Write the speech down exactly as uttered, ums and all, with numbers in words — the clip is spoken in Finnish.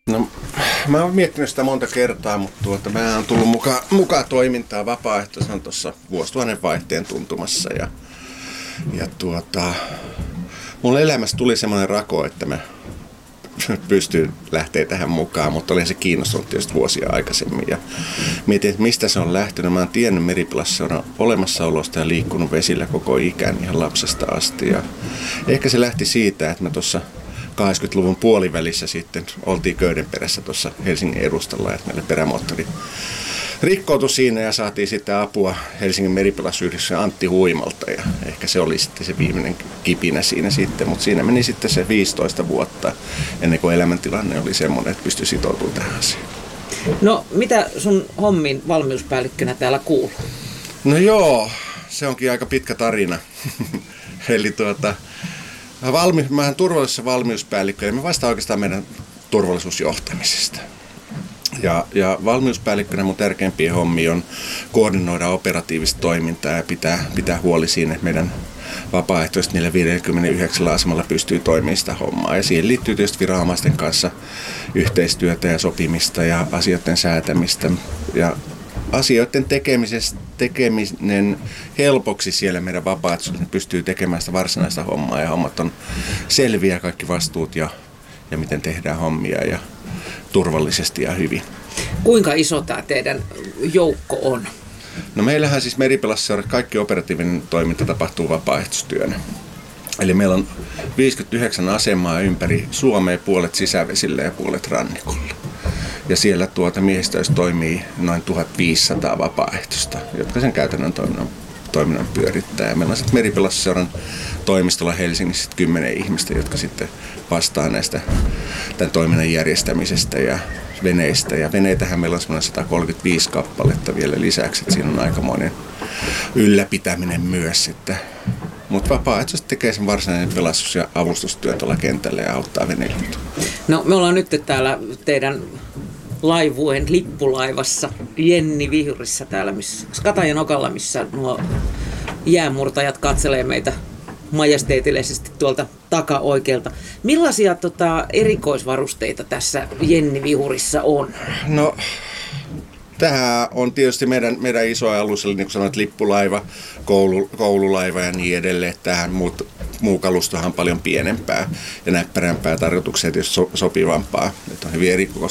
No, mä oon miettinyt sitä monta kertaa, mutta tuota, mä oon tullut mukaan, mukaan toimintaan vapaaehtoisena tuossa vuosituhannen vaihteen tuntumassa. Ja, ja tuota, mulle elämässä tuli semmoinen rako, että mä pystyn lähteä tähän mukaan, mutta olin se kiinnostunut tietysti vuosia aikaisemmin. Ja mietin, että mistä se on lähtenyt. Mä oon tiennyt Meripelaseuran olemassaolosta ja liikkunut vesillä koko ikään ihan lapsesta asti. Ja ehkä se lähti siitä, että mä tuossa kahdeksankymmentäluvun puolivälissä sitten oltiin Köydenperässä tuossa Helsingin edustalla, että meillä perämoottori rikkoutui siinä ja saatiin sitten apua Helsingin Meripelasyhdistyksen Antti Huimalta ja ehkä se oli sitten se viimeinen kipinä siinä sitten, mutta siinä meni sitten se viisitoista vuotta ennen kuin elämäntilanne oli semmoinen, että pystyi sitoutumaan tähän asiaan. No mitä sun hommin valmiuspäällikkönä täällä kuuluu? No joo, se onkin aika pitkä tarina. Eli tuota, valmi, mä olen turvallisuus- ja valmiuspäällikkö ja mä vastaan oikeastaan meidän turvallisuusjohtamisesta. Ja, ja valmiuspäällikkönä mun tärkeimpiä hommia on koordinoida operatiivista toimintaa ja pitää, pitää huoli siinä, että meidän vapaaehtoiset niillä viisikymmentäyhdeksän asemalla pystyy toimimaan sitä hommaa. Ja siihen liittyy tietysti viranomaisten kanssa yhteistyötä ja sopimista ja asioiden säätämistä. Ja asioiden tekeminen helpoksi siellä meidän vapaaehtoisilla pystyy tekemään sitä varsinaista hommaa ja hommat on selviä, kaikki vastuut ja, ja miten tehdään hommia ja turvallisesti ja hyvin. Kuinka iso tämä teidän joukko on? No meillähän siis Meripelasseura kaikki operatiivinen toiminta tapahtuu vapaaehtoistyönä. Eli meillä on viisikymmentäyhdeksän asemaa ympäri Suomea, puolet sisävesillä ja puolet rannikolla. Ja siellä tuota miehistöissä toimii noin tuhatviisisataa vapaaehtoista, jotka sen käytännön toiminnan, toiminnan pyörittää. Ja meillä on sitten Meripelasseuran toimistolla Helsingissä kymmenen ihmistä, jotka sitten vastaa näistä tämän toiminnan järjestämisestä ja veneistä. Ja veneitähän meillä on semmoinen sata kolmekymmentäviisi kappaletta vielä lisäksi, että siinä on aikamoinen ylläpitäminen myös sitten. Mutta vapaaehtoisesti tekee sen varsinainen pelastus- ja avustustyö tuolla kentällä ja auttaa veneilyä. No me ollaan nyt täällä teidän laivueen lippulaivassa Jenni Vihurissä täällä, missä Katajanokalla, missä nuo jäämurtajat katselee meitä majesteetillisesti tuolta takaoikealta. Millaisia tota, erikoisvarusteita tässä Jenni Vihurissa on? No, tämä on tietysti meidän, meidän iso alus, eli niin kuin sanoit, lippulaiva, koulu, koululaiva ja niin edelleen. Tähän muut, muu kalustohan on paljon pienempää ja näppärämpää, tarkoitukseen tietysti so, sopivampaa. Että on hyvin